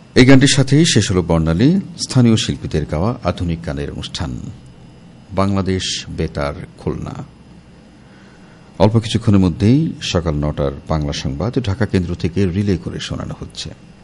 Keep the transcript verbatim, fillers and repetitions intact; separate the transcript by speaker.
Speaker 1: এই গানটির সাথেই শেষ হল বর্ণালী, স্থানীয় শিল্পীদের গাওয়া আধুনিক গানের অনুষ্ঠান বাংলাদেশ বেতার খুলনা। অল্প কিছুক্ষণের মধ্যেই সকাল নটার বাংলা সংবাদ ঢাকা কেন্দ্র থেকে রিলে করে শোনানো হচ্ছে।